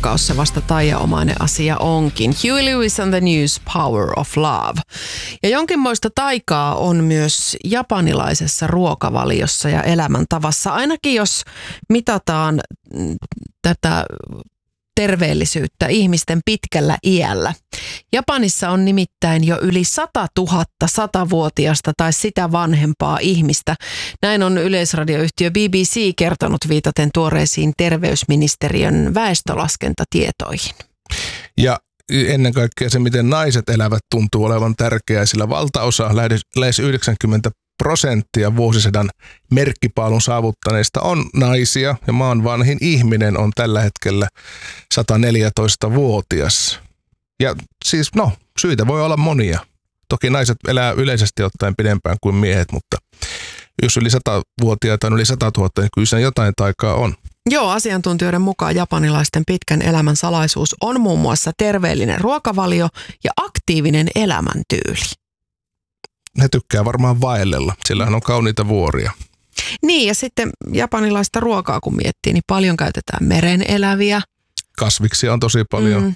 rakkaus se vasta taianomainen asia onkin. Huey Lewis on the News, Power of Love. Ja jonkinmoista taikaa on myös japanilaisessa ruokavaliossa ja elämäntavassa, ainakin jos mitataan tätä terveellisyyttä ihmisten pitkällä iällä. Japanissa on nimittäin jo yli 100 000 100-vuotiasta tai sitä vanhempaa ihmistä. Näin on yleisradioyhtiö BBC kertonut viitaten tuoreisiin terveysministeriön väestölaskentatietoihin. Ja ennen kaikkea se, miten naiset elävät, tuntuu olevan tärkeää, sillä valtaosa, lähes 90% vuosisadan merkkipaalun saavuttaneista on naisia, ja maan vanhin ihminen on tällä hetkellä 114-vuotias. Ja siis syitä voi olla monia. Toki naiset elää yleisesti ottaen pidempään kuin miehet, mutta jos yli 100-vuotiaita on yli 100 000, niin kyllä siinä jotain taikaa on. Joo, asiantuntijoiden mukaan japanilaisten pitkän elämän salaisuus on muun muassa terveellinen ruokavalio ja aktiivinen elämäntyyli. Ne tykkää varmaan vaellella, sillähän on kauniita vuoria. Niin, ja sitten japanilaista ruokaa kun miettii, niin paljon käytetään meren eläviä. Kasviksia on tosi paljon.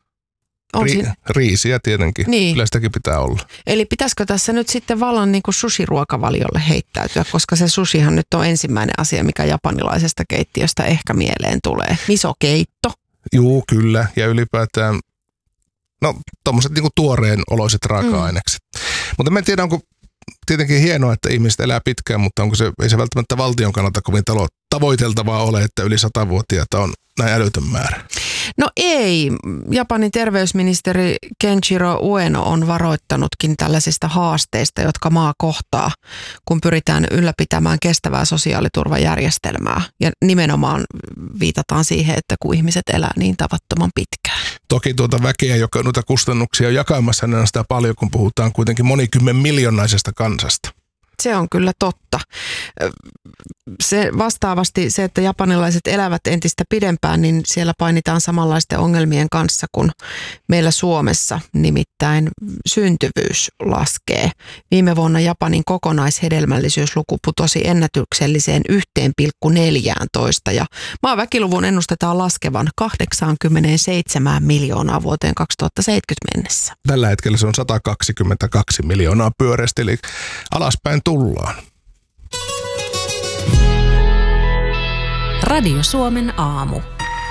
Riisiä tietenkin, niin. Kyllä sitäkin pitää olla. Eli pitäisikö tässä nyt sitten vallan niin kuin sushi-ruokavaliolle heittäytyä, koska se sushihan nyt on ensimmäinen asia, mikä japanilaisesta keittiöstä ehkä mieleen tulee. Misokeitto. Juu, kyllä. Ja ylipäätään, tommoset niin kuin tuoreen oloiset raaka-ainekset. Mutta mä en tiedä, onko tietenkin hienoa, että ihmiset elää pitkään, mutta ei se välttämättä valtion kannalta kovin tavoiteltavaa ole, että yli 100-vuotiaita on näin älytön määrä. No ei. Japanin terveysministeri Kenshiro Ueno on varoittanutkin tällaisista haasteista, jotka maa kohtaa, kun pyritään ylläpitämään kestävää sosiaaliturvajärjestelmää. Ja nimenomaan viitataan siihen, että kun ihmiset elää niin tavattoman pitkään. Toki tuota väkeä, joka noita kustannuksia on jakamassa, niin on sitä paljon, kun puhutaan kuitenkin monikymmenmiljoonaisesta kansasta. Se on kyllä totta. Vastaavasti se, että japanilaiset elävät entistä pidempään, niin siellä painitaan samanlaisten ongelmien kanssa kuin meillä Suomessa, nimittäin syntyvyys laskee. Viime vuonna Japanin kokonaishedelmällisyysluku putosi ennätykselliseen 1,14 ja maan väkiluvun ennustetaan laskevan 87 miljoonaa vuoteen 2070 mennessä. Tällä hetkellä se on 122 miljoonaa pyöreästi, eli alaspäin tullaan. Radio Suomen aamu.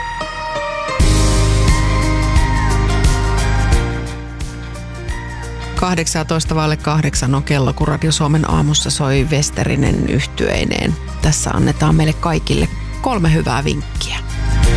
Vaille 8 on kello, kun Radio Suomen aamussa soi Westerinen yhtyeineen. Tässä annetaan meille kaikille 3 hyvää vinkkiä.